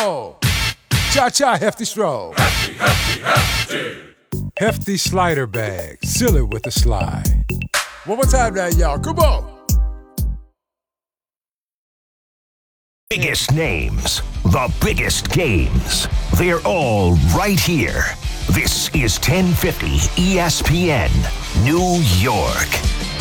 roll. Cha-cha, hefty stroll. Hefty slider bag. Seal it with a slide. One more time now, y'all. Come on. Biggest names, the biggest games. They're all right here. This is 1050 ESPN, New York.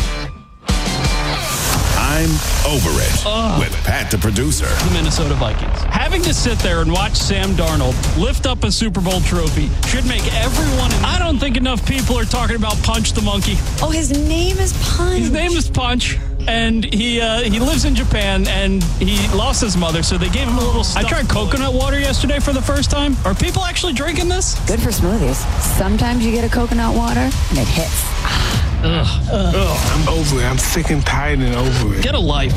I'm over it with Pat the producer. The Minnesota Vikings. Having to sit there and watch Sam Darnold lift up a Super Bowl trophy should make everyone. I don't think enough people are talking about Punch the Monkey. Oh, his name is Punch. His name is Punch, and he lives in Japan, and he lost his mother, so they gave him a little stuff. I tried coconut water yesterday for the first time. Are people actually drinking this? Good for smoothies. Sometimes you get a coconut water, and it hits. I'm over it. I'm sick and tired and over it. Get a life.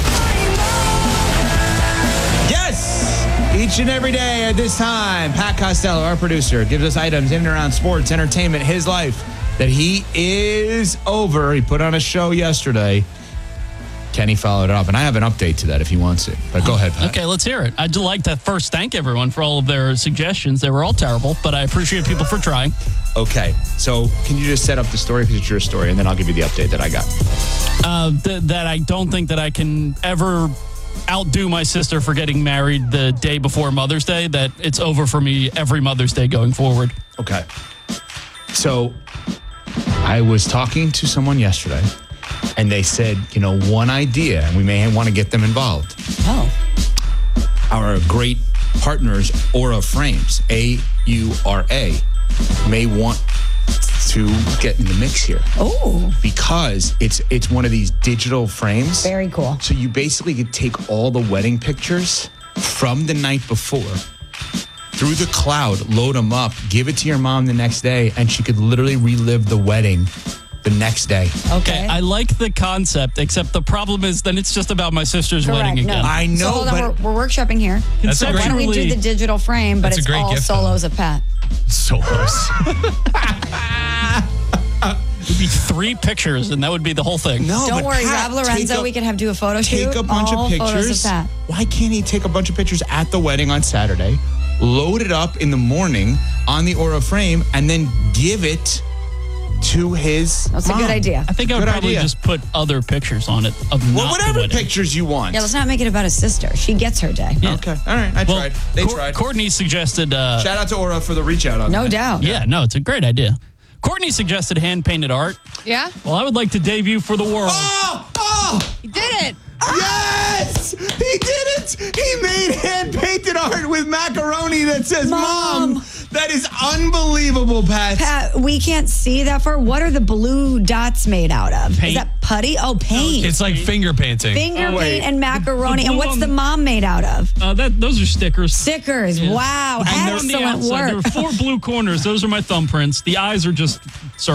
Yes! Each and every day at this time, Pat Costello, our producer, gives us items in and around sports, entertainment, his life that he is over. He put on a show yesterday. Kenny followed it up, and I have an update to that if he wants it. But go ahead, Pat. Okay, let's hear it. I'd like to first thank everyone for all of their suggestions. They were all terrible, but I appreciate people for trying. Okay, so can you just set up the story because it's your story, and then I'll give you the update that I got. That I don't think that I can ever outdo my sister for getting married the day before Mother's Day, that it's over for me every Mother's Day going forward. Okay. So I was talking to someone yesterday, and they said, one idea, and we may want to get them involved. Oh. Our great partners, Aura Frames, AURA, may want to get in the mix here. Oh. Because it's one of these digital frames. Very cool. So you basically could take all the wedding pictures from the night before, through the cloud, load them up, give it to your mom the next day, and she could literally relive the wedding the next day. Okay. I like the concept, except the problem is then it's just about my sister's wedding again. No. I know, So hold on, but we're workshopping here. That's Why don't we do the digital frame, but That's a it's great all gift, solos of Pat. Solos. It'd be 3 pictures, and that would be the whole thing. no. Don't but worry, Pat, Rob Lorenzo, we can have do a photo shoot. Take a bunch all of photos pictures. of Pat. Why can't he take a bunch of pictures at the wedding on Saturday, load it up in the morning on the Aura frame, and then give it to his That's mom? a good idea. I think I would Good probably idea. just put other pictures on it of Well, not whatever the wedding. pictures you want. Yeah, let's not make it about his sister. She gets her day. Yeah. Okay. All right. I tried. They tried. Courtney suggested... Shout out to Aura for the reach out on No that. doubt. Yeah, no, it's a great idea. Courtney suggested hand-painted art. Yeah? Well, I would like to debut for the world. Oh! You did it. Yes! He did it! He made hand-painted art with macaroni that says Mom. That is unbelievable, Pat. Pat, we can't see that far. What are the blue dots made out of? Paint. Is that putty? Oh, paint. It's like finger painting. Finger wait. paint and macaroni. The And blue what's on the the- mom made out of? Those are stickers. Stickers. Yeah. Wow. And they're on the Excellent outside. work. There are 4 blue corners. Those are my thumbprints. The eyes are just